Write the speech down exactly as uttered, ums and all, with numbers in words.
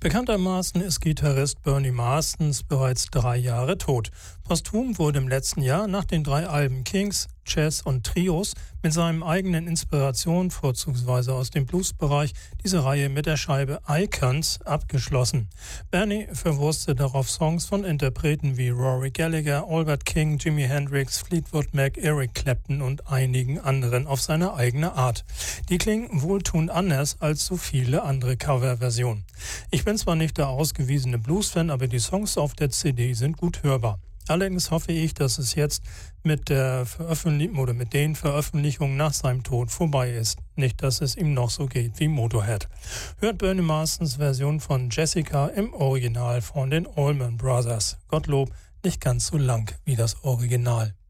Bekanntermaßen ist Gitarrist Bernie Marsden bereits drei Jahre tot. Posthum wurde im letzten Jahr nach den drei Alben Kings, Jazz und Trios mit seinen eigenen Inspirationen, vorzugsweise aus dem Bluesbereich, diese Reihe mit der Scheibe Icons abgeschlossen. Bernie verwurstet darauf Songs von Interpreten wie Rory Gallagher, Albert King, Jimi Hendrix, Fleetwood Mac, Eric Clapton und einigen anderen auf seine eigene Art. Die klingen wohltuend anders als so viele andere Coverversionen. Ich bin zwar nicht der ausgewiesene Blues-Fan, aber die Songs auf der C D sind gut hörbar. Allerdings hoffe ich, dass es jetzt mit der Veröffentlichung oder mit den Veröffentlichungen nach seinem Tod vorbei ist. Nicht, dass es ihm noch so geht wie Motorhead. Hört Bernie Marsdens Version von Jessica im Original von den Allman Brothers. Gottlob, nicht ganz so lang wie das Original.